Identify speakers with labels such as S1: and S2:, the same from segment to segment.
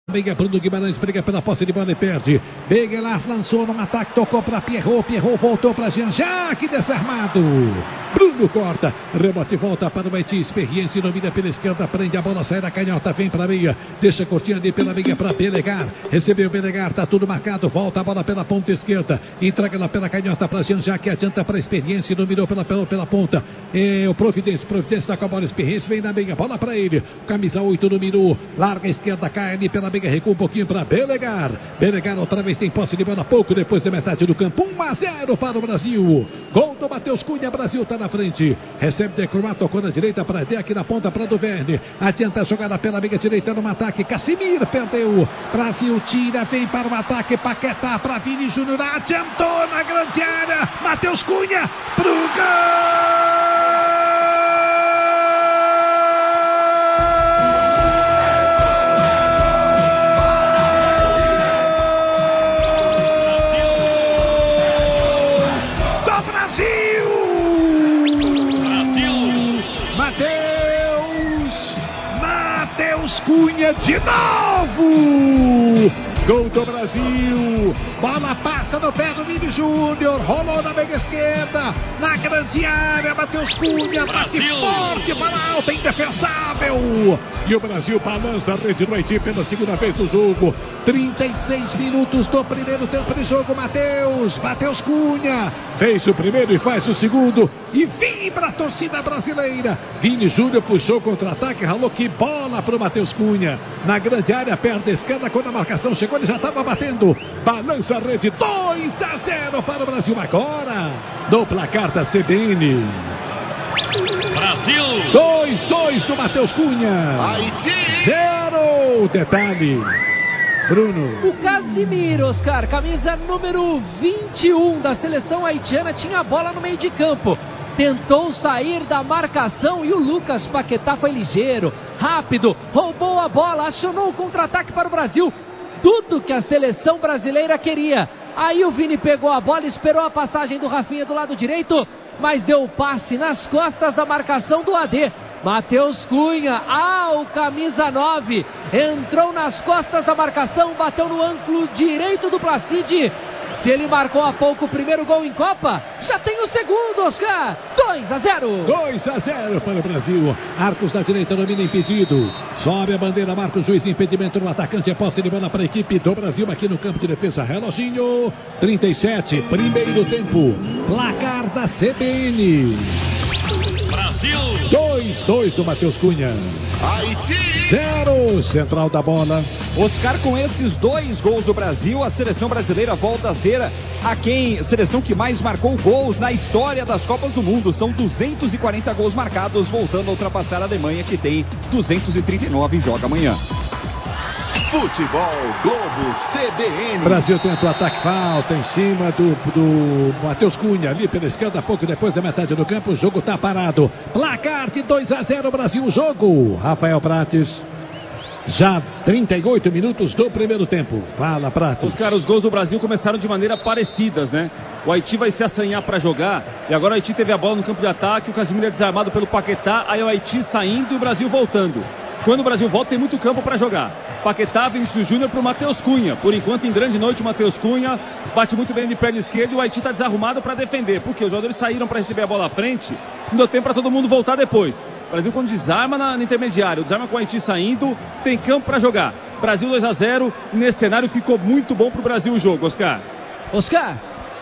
S1: Veiga, Bruno Guimarães briga pela posse de bola e perde. Beguelar lançou no ataque, tocou para Pierrot. Pierrot voltou para Jean-Jacques, desarmado. Bruno corta, rebote volta para o Haiti. Experiência, domina pela esquerda, prende a bola, sai da canhota, vem para a meia. Deixa curtinho ali pela meia para Belegar. Recebeu Belegar, tá tudo marcado. Volta a bola pela ponta esquerda. Entrega ela pela canhota para Jean-Jacques, adianta para Experiência, dominou pela ponta. O Providência tá com a bola. Experiência vem na meia, bola para ele. Camisa 8 dominou, larga a esquerda, cai ali pela meia. Recua um pouquinho para Belegar. Belegar outra vez tem posse de bola pouco depois da metade do campo. 1-0 para o Brasil. Gol do Matheus Cunha. Brasil está na frente. Recebe Decromat, tocou na direita para D aqui na ponta para Duverne. Adianta a jogada pela meia direita no ataque. Casimir perdeu. Brasil tira, vem para o ataque. Paquetá para Vini Júnior. Adiantou na grande área. Matheus Cunha pro gol. Matheus Cunha de novo! Gol do Brasil! Bola passa no pé do Vini Júnior, rolou na meia esquerda, na grande área, Matheus Cunha, bate forte para alta, indefensável! E o Brasil balança a rede do Haiti pela segunda vez no jogo. 36 minutos do primeiro tempo de jogo, Matheus Cunha fez o primeiro e faz o segundo e vibra a torcida brasileira. Vini Júnior puxou contra-ataque, ralou, que bola para o Matheus Cunha na grande área, perna esquerda, quando a marcação chegou ele já estava batendo, balança a rede. 2-0 para o Brasil agora no placar da CBN.
S2: Brasil
S1: 2-2 do Matheus Cunha.
S2: Haiti
S1: 0. Detalhe, Bruno.
S3: O Casimiro, Oscar, camisa número 21 da seleção haitiana, tinha a bola no meio de campo. Tentou sair da marcação e o Lucas Paquetá foi ligeiro, rápido, roubou a bola, acionou o contra-ataque para o Brasil. Tudo que a seleção brasileira queria. Aí o Vini pegou a bola, esperou a passagem do Rafinha do lado direito, mas deu o passe nas costas da marcação do AD. Matheus Cunha, o camisa 9, entrou nas costas da marcação, bateu no ângulo direito do Placide. Se ele marcou há pouco o primeiro gol em Copa, já tem o segundo, Oscar. 2-0.
S1: 2-0 para o Brasil. Arcos da direita, domina impedido. Sobe a bandeira, marca o juiz, impedimento no atacante. É posse de bola para a equipe do Brasil aqui no campo de defesa. Reloginho, 37, primeiro tempo. Placar da CBN.
S2: Brasil
S1: 2-2 do Matheus Cunha.
S2: Haiti
S1: 0, central da bola.
S4: Oscar, com esses 2 gols do Brasil, a seleção brasileira volta a ser a seleção que mais marcou gols na história das Copas do Mundo. São 240 gols marcados, voltando a ultrapassar a Alemanha, que tem 239 e joga amanhã.
S2: Futebol Globo CBN.
S1: Brasil tenta o ataque, falta em cima do Matheus Cunha, ali pela esquerda, pouco depois da metade do campo. O jogo está parado. Placar de 2-0 Brasil. Jogo, Rafael Prates. Já 38 minutos do primeiro tempo. Fala, Prates.
S5: Os gols do Brasil começaram de maneira parecidas, né? O Haiti vai se assanhar para jogar. E agora o Haiti teve a bola no campo de ataque. O Casimiro é desarmado pelo Paquetá. Aí o Haiti saindo e o Brasil voltando. Quando o Brasil volta, tem muito campo para jogar. Paquetá, Vinícius Júnior para o Matheus Cunha. Por enquanto, em grande noite, o Matheus Cunha bate muito bem de perna esquerda e o Haiti está desarrumado para defender. Porque os jogadores saíram para receber a bola à frente. Não deu tempo para todo mundo voltar depois. O Brasil, quando desarma na intermediária, desarma com o Haiti saindo, tem campo para jogar. Brasil 2-0. E nesse cenário ficou muito bom para o Brasil o jogo, Oscar.
S3: Oscar.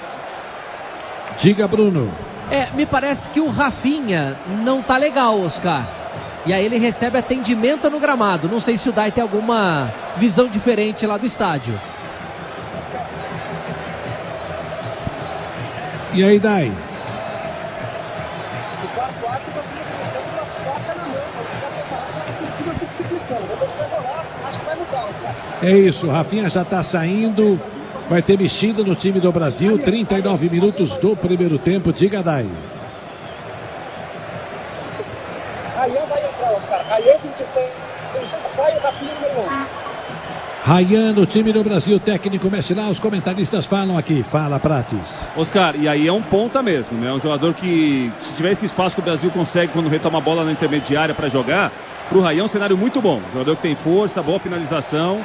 S1: Diga, Bruno.
S3: Me parece que o Rafinha não tá legal, Oscar. E aí ele recebe atendimento no gramado. Não sei se o Dai tem alguma visão diferente lá do estádio.
S1: E aí, Dai? É isso, o Rafinha já está saindo. Vai ter mexida no time do Brasil. 39 minutos do primeiro tempo. Diga, Dai.
S6: Rayan vai entrar, Oscar. Rayan, 26. Sai o Rafinha número 11.
S1: Rayan, no time do Brasil, técnico mexe lá, os comentaristas falam aqui. Fala, Prates.
S5: Oscar, e aí é um ponta mesmo, né? Um jogador que, se tiver esse espaço que o Brasil consegue quando retoma a bola na intermediária para jogar, pro Rayan é um cenário muito bom. Um jogador que tem força, boa finalização.